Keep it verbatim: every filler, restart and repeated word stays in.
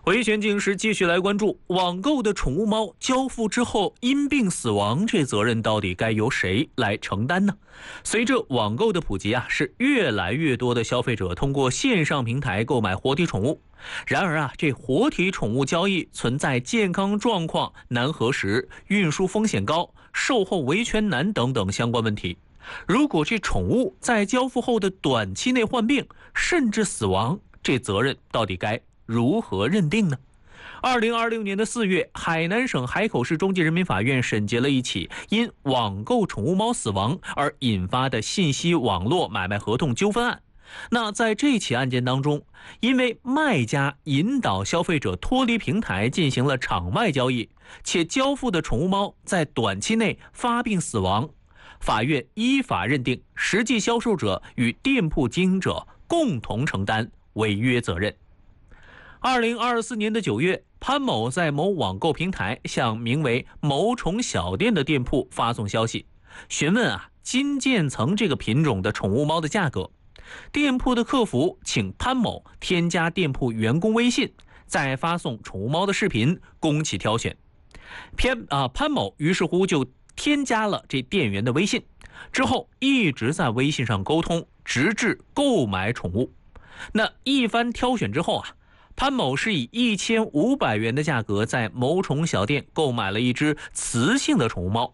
回旋警示继续来关注网购的宠物猫交付之后因病死亡，这责任到底该由谁来承担呢？随着网购的普及啊，是越来越多的消费者通过线上平台购买活体宠物。然而啊，这活体宠物交易存在健康状况难核实、运输风险高、售后维权难等等相关问题。如果这宠物在交付后的短期内患病，甚至死亡，这责任到底该如何认定呢？二零二六年的四月，海南省海口市中级人民法院审结了一起因网购宠物猫死亡而引发的信息网络买卖合同纠纷案。那在这起案件当中，因为卖家引导消费者脱离平台进行了场外交易，且交付的宠物猫在短期内发病死亡，法院依法认定实际销售者与店铺经营者共同承担违约责任。二零二四年的九月，潘某在某网购平台向名为某宠小店的店铺发送消息，询问啊金渐层这个品种的宠物猫的价格。店铺的客服请潘某添加店铺员工微信，再发送宠物猫的视频供其挑选。偏啊潘某于是乎就添加了这店员的微信，之后一直在微信上沟通，直至购买宠物。那一番挑选之后啊，潘某是以一千五百元的价格在某宠小店购买了一只雌性的宠物猫。